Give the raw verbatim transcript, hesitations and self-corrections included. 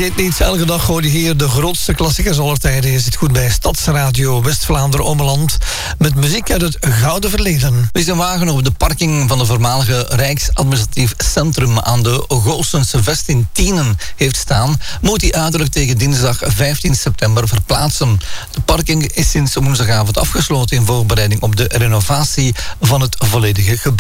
Vergeet niet, elke dag hoor je hier de grootste klassiekers aller tijden. Je zit goed bij Stadsradio West-Vlaanderen-Ommeland met muziek uit het gouden verleden. Wie zijn wagen op de parking van de voormalige Rijksadministratief Centrum aan de Goosense Vest in Tienen heeft staan, moet hij uiterlijk tegen dinsdag vijftien september verplaatsen. De parking is sinds woensdagavond afgesloten in voorbereiding op de renovatie van het volledige gebouw.